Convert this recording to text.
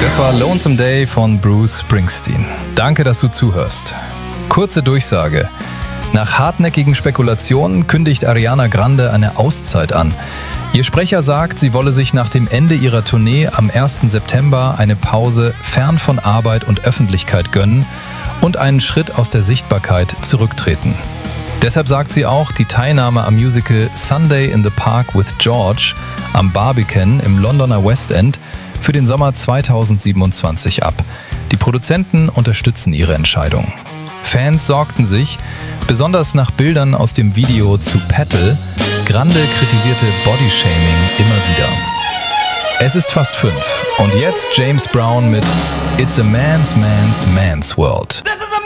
Das war Lonesome Day von Bruce Springsteen. Danke, dass du zuhörst. Kurze Durchsage. Nach hartnäckigen Spekulationen kündigt Ariana Grande eine Auszeit an. Ihr Sprecher sagt, sie wolle sich nach dem Ende ihrer Tournee am 1. September eine Pause fern von Arbeit und Öffentlichkeit gönnen und einen Schritt aus der Sichtbarkeit zurücktreten. Deshalb sagt sie auch die Teilnahme am Musical Sunday in the Park with George am Barbican im Londoner West End für den Sommer 2027 ab. Die Produzenten unterstützen ihre Entscheidung. Fans sorgten sich, besonders nach Bildern aus dem Video zu Petal, Grande kritisierte Bodyshaming immer wieder. Es ist fast 5 und jetzt James Brown mit It's a Man's World. This is a